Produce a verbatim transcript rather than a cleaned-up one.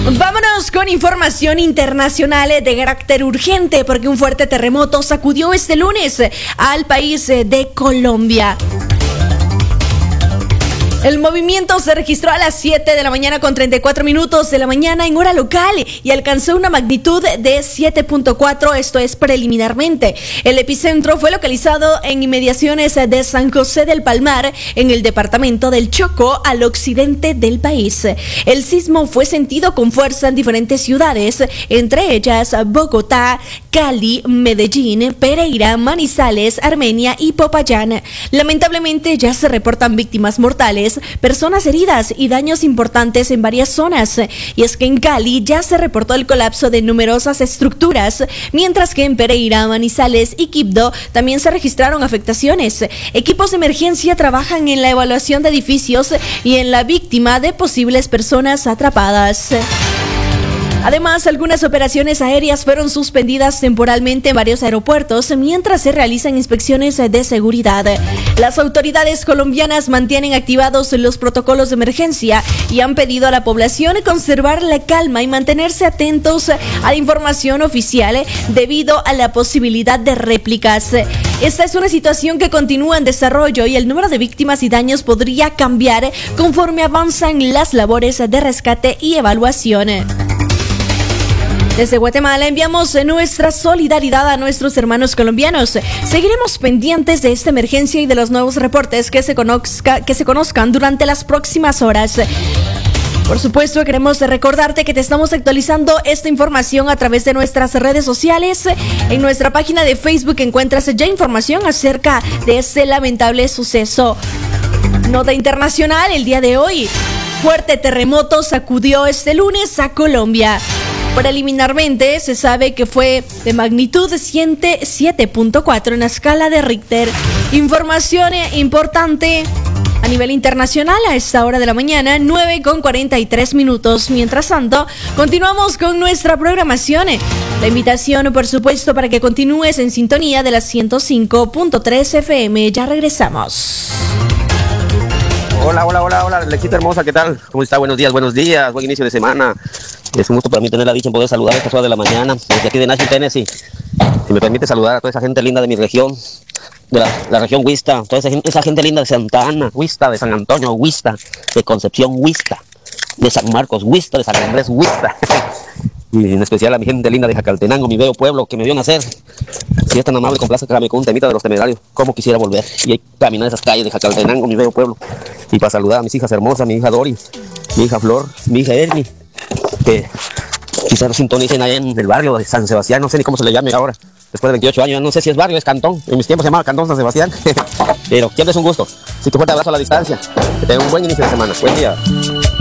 Vámonos con información internacional de carácter urgente, porque un fuerte terremoto sacudió este lunes al país de Colombia. El movimiento se registró a las siete de la mañana con treinta y cuatro minutos de la mañana en hora local y alcanzó una magnitud de siete punto cuatro, esto es preliminarmente. El epicentro fue localizado en inmediaciones de San José del Palmar, en el departamento del Chocó, al occidente del país. El sismo fue sentido con fuerza en diferentes ciudades, entre ellas Bogotá, Cali, Medellín, Pereira, Manizales, Armenia y Popayán. Lamentablemente ya se reportan víctimas mortales, personas heridas y daños importantes en varias zonas. Y es que en Cali ya se reportó el colapso de numerosas estructuras, mientras que en Pereira, Manizales y Quibdó también se registraron afectaciones. Equipos de emergencia trabajan en la evaluación de edificios y en la víctima de posibles personas atrapadas. Además, algunas operaciones aéreas fueron suspendidas temporalmente en varios aeropuertos mientras se realizan inspecciones de seguridad. Las autoridades colombianas mantienen activados los protocolos de emergencia y han pedido a la población conservar la calma y mantenerse atentos a la información oficial debido a la posibilidad de réplicas. Esta es una situación que continúa en desarrollo y el número de víctimas y daños podría cambiar conforme avanzan las labores de rescate y evaluación. Desde Guatemala enviamos nuestra solidaridad a nuestros hermanos colombianos. Seguiremos pendientes de esta emergencia y de los nuevos reportes que se conozca, que se conozcan durante las próximas horas. Por supuesto, queremos recordarte que te estamos actualizando esta información a través de nuestras redes sociales. En nuestra página de Facebook encuentras ya información acerca de este lamentable suceso. Nota internacional el día de hoy. Fuerte terremoto sacudió este lunes a Colombia. Preliminarmente se sabe que fue de magnitud siete punto cuatro en la escala de Richter. Información importante a nivel internacional a esta hora de la mañana, nueve con cuarenta y tres minutos. Mientras tanto, continuamos con nuestra programación. La invitación, por supuesto, para que continúes en sintonía de la ciento cinco punto tres F M. Ya regresamos. Hola, hola, hola, hola, Lexita hermosa, ¿qué tal? ¿Cómo está? Buenos días, buenos días, buen inicio de semana. Es un gusto para mí tener la dicha en poder saludar a esta hora de la mañana, desde aquí de Nashville, Tennessee. Si me permite saludar a toda esa gente linda de mi región, de la, la región Huista, toda esa gente, esa gente linda de Santa Ana, Huista, de San Antonio, Huista, de Concepción, Huista, de San Marcos, Huista, de San Andrés, Huista. Y en especial a mi gente linda de Jacaltenango, mi bello pueblo que me vio nacer. Si es tan amable, complace que con un temita de los Temerarios, como quisiera volver y caminar esas calles de Jacaltenango, mi bello pueblo. Y para saludar a mis hijas hermosas, mi hija Dori, mi hija Flor, mi hija Ermi, que quizás nos sintonicen ahí en el barrio de San Sebastián, no sé ni cómo se le llame ahora, después de veintiocho años, no sé si es barrio, es cantón, en mis tiempos se llamaba Cantón San Sebastián, pero siempre es un gusto. Así que fuerte abrazo a la distancia, que tengan un buen inicio de semana, buen día.